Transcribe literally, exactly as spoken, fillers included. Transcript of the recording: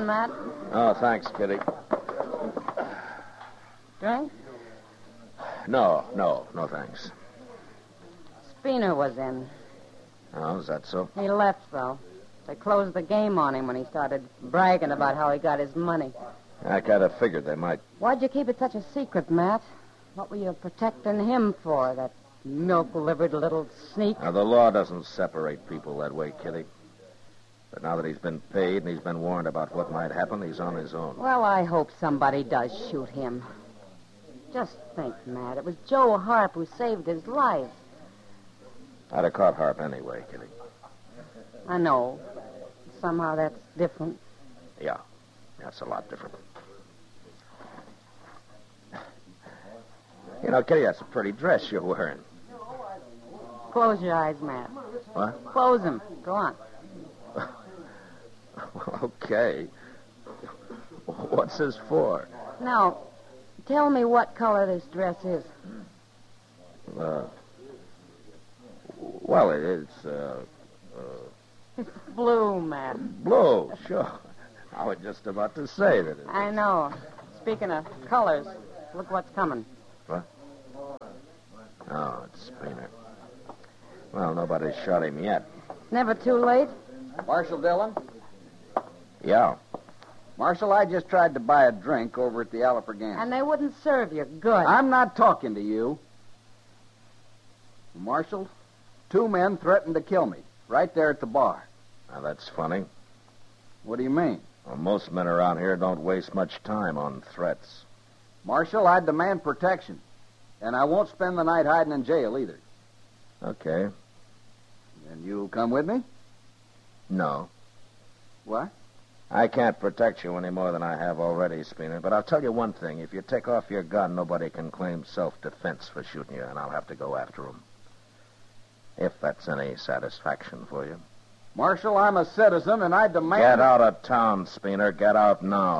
Matt. Oh, thanks, Kitty. Drink? No, no, no thanks. Spooner was in. Oh, is that so? He left, though. They closed the game on him when he started bragging about how he got his money. I kind of figured they might. Why'd you keep it such a secret, Matt? What were you protecting him for, that milk-livered little sneak? Now, the law doesn't separate people that way, Kitty. But now that he's been paid and he's been warned about what might happen, he's on his own. Well, I hope somebody does shoot him. Just think, Matt, it was Joe Harp who saved his life. I'd have caught Harp anyway, Kitty. I know. Somehow that's different. Yeah, that's a lot different. You know, Kitty, that's a pretty dress you're wearing. Close your eyes, Matt. What? Close them. Go on. Okay. What's this for? Now, tell me what color this dress is. Uh, well, it is, uh, uh... It's blue, Matt. Blue, sure. I was just about to say that it is. I know. Speaking of colors, look what's coming. What? Oh, it's Spooner. Well, nobody's shot him yet. Never too late? Marshal Dillon? Yeah. Marshal, I just tried to buy a drink over at the Alfragan. And they wouldn't serve you. Good. I'm not talking to you. Marshal, two men threatened to kill me right there at the bar. Now, that's funny. What do you mean? Well, most men around here don't waste much time on threats. Marshal, I demand protection. And I won't spend the night hiding in jail either. Okay. And you'll come with me? No. What? I can't protect you any more than I have already, Spooner. But I'll tell you one thing. If you take off your gun, nobody can claim self-defense for shooting you, and I'll have to go after them. If that's any satisfaction for you. Marshal, I'm a citizen, and I demand... Get out of town, Spooner. Get out now.